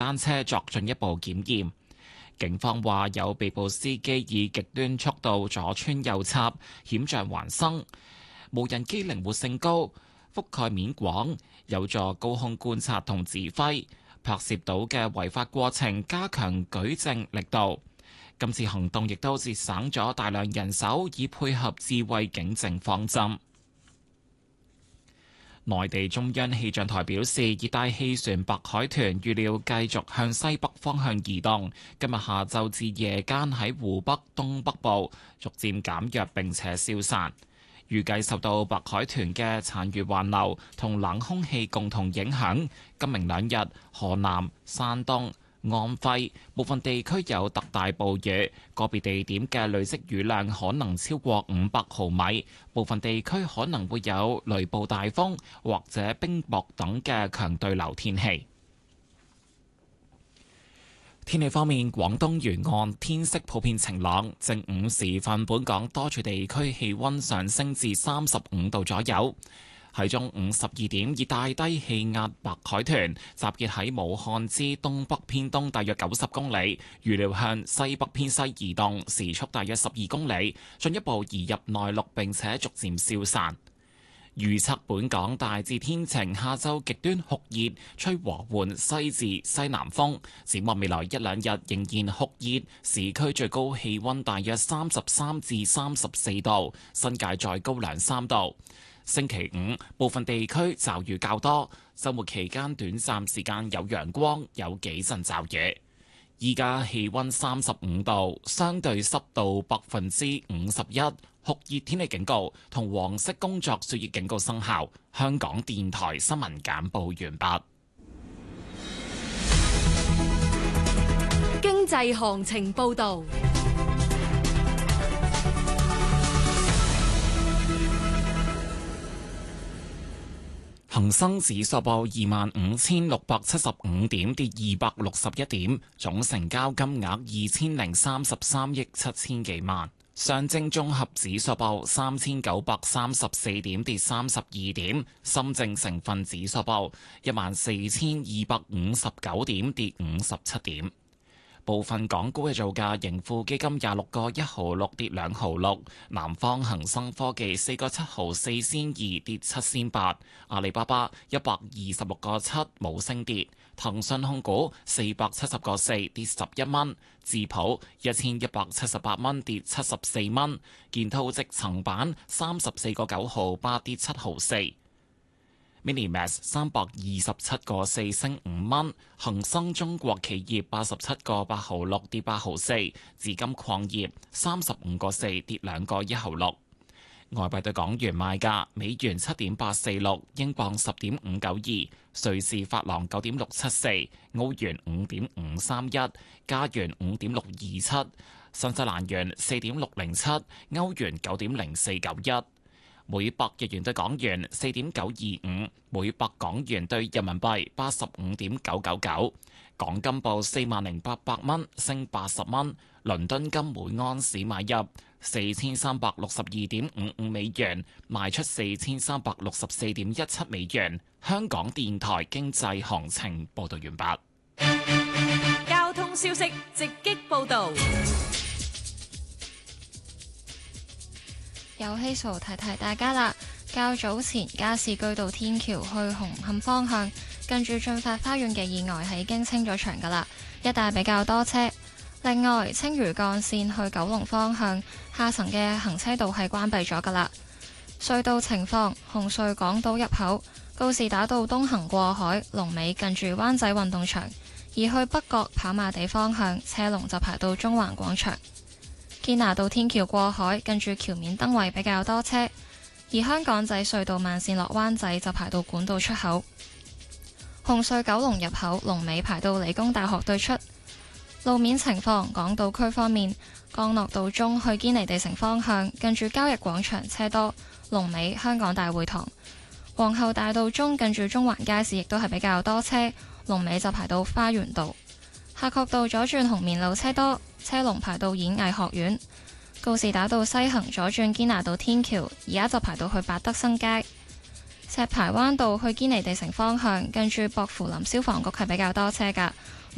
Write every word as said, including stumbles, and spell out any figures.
單車作進一步檢驗。警方話有被捕司機以極端速度左穿右插，險象環生。無人機靈活性高，覆蓋面廣，有助高空觀察同指揮。拍攝到嘅違法過程，加強舉證力度。今次行動亦都節省咗大量人手，以配合智慧警政方針。內地中央氣象台表示，熱帶氣旋白海豚預料繼續向西北方向移動，今日下晝至夜間喺湖北東北部逐漸減弱並且消散。預計受到白海豚嘅殘餘環流同冷空氣共同影響，今明兩日河南、山東、安徽部分地區有特大暴雨，個別地點嘅累積雨量可能超過五百毫米，部分地區可能會有雷暴大風或者冰雹等嘅強對流天氣。天氣方面，廣東沿岸天色普遍晴朗，正午時分，本港多處地區氣溫上升至三十五度左右。喺中午十二點，熱帶低氣壓白海豚集結喺武漢之東北偏東大約九十公里，預料向西北偏西移動，時速大約十二公里，進一步移入內陸並且逐漸消散。預測本港大致天晴，下晝極端酷熱，吹和緩西至西南風。展望未來一兩日仍然酷熱，市區最高氣溫大約三十三至三十四度，新界再高兩三度。星期五部分地區驟雨較多，週末期間短暫時間有陽光，有幾陣驟雨。依家氣溫三十五度，相對濕度百分之五十一，酷熱天氣警告同黃色工作暑熱警告生效。香港電台新聞簡報完畢。 經濟行情報導。 恒生指數報二萬五千六百七十五點，跌二百六十一點，總成交金額二千零三十三億七千幾萬。上證綜合指數報三千九百三十四點，跌三十二點。深證成分指數報一萬四千二百五十九點，跌五十七點。部分港股嘅造價，盈富基金廿六個一毫六跌兩毫六，南方恒生科技四個七毫四仙二跌七仙八，阿里巴巴一百二十六個七冇升跌，騰訊控股四百七十個四跌十一蚊，智普一千一百七十八蚊跌七十四蚊，建滔積層板三十四個九毫八跌七毫四。Minimax 三百二十七個四升五蚊，恒生中國企業八十七個八毫六跌八毫四，紫金礦業三十五個四跌兩個一毫六。外幣對港元賣價：美元七點八四六，英鎊十點五九二，瑞士法郎九點六七四，澳元五點五三一，加元五點六二七，新西蘭元四點六零七，歐元九點零四九一。每百日元對港元四點九二五，每百港元對人民幣八十五點九九九。港金報四萬零八百蚊，升八十蚊。倫敦金每安士買入四千三百六十二點五五美元，賣出四千三百六十四點一七美元。香港電台經濟行情報道完畢。 交通消息直擊報道。 有希數提提大家啦，較早前加士居道天橋去紅磡方向，近住駿發花園嘅意外係已經清咗場噶啦，一帶比較多車。另外，青嶼幹線去九龍方向下層嘅行車道係關閉咗噶啦。隧道情況：紅隧港島入口告士打道東行過海，龍尾近住灣仔運動場；而去北角跑馬地方向車龍就排到中環廣場。堅拿道天橋過海，近住橋面燈位比較多車；而香港仔隧道慢線落灣仔就排到管道出口。紅隧九龍入口龍尾排到理工大學對出。路面情況：港島區方面，干諾道中去堅尼地城方向，近住交易廣場車多，龍尾香港大會堂。皇后大道中近住中環街市亦都係比較多車，龍尾就排到花園道。夏慤道左轉紅棉路車多，車龍排到演藝學院。告士打道西行左轉堅拿道天橋，而家就排到去百德新街。石排灣道去堅尼地城方向，近住薄扶林消防局係比較多車㗎。